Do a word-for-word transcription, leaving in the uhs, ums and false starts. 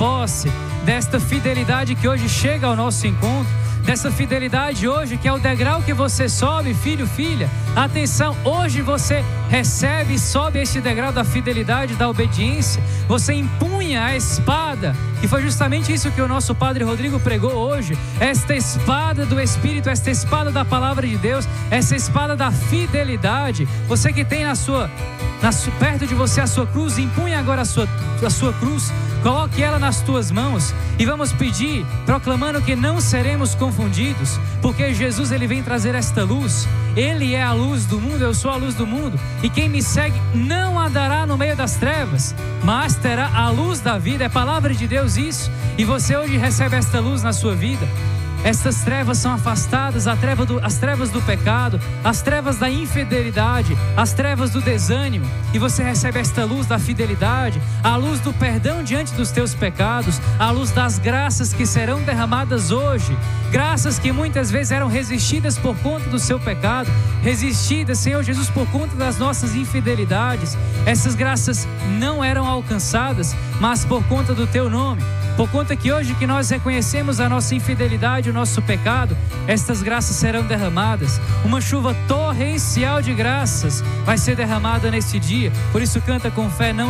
posse desta fidelidade que hoje chega ao nosso encontro, dessa fidelidade hoje que é o degrau que você sobe, filho, filha. Atenção, hoje você recebe e sobe este degrau da fidelidade, da obediência. Você empunha a espada, e foi justamente isso que o nosso Padre Rodrigo pregou hoje. Esta espada do Espírito, esta espada da Palavra de Deus, essa espada da fidelidade. Você que tem na sua, na, perto de você a sua cruz, empunha agora a sua, a sua cruz. Coloque ela nas tuas mãos e vamos pedir, proclamando que não seremos confundidos, porque Jesus ele vem trazer esta luz. Ele é a luz do mundo, eu sou a luz do mundo, e quem me segue não andará no meio das trevas, mas terá a luz da vida. É palavra de Deus isso, e você hoje recebe esta luz na sua vida. Estas trevas são afastadas, a treva do, as trevas do pecado, as trevas da infidelidade, as trevas do desânimo, e você recebe esta luz da fidelidade, a luz do perdão diante dos teus pecados, a luz das graças que serão derramadas hoje, graças que muitas vezes eram resistidas por conta do seu pecado, resistidas, Senhor Jesus, por conta das nossas infidelidades. Essas graças não eram alcançadas, mas por conta do teu nome. Por conta que hoje que nós reconhecemos a nossa infidelidade, o nosso pecado, estas graças serão derramadas. Uma chuva torrencial de graças vai ser derramada nesse dia. Por isso canta com fé, não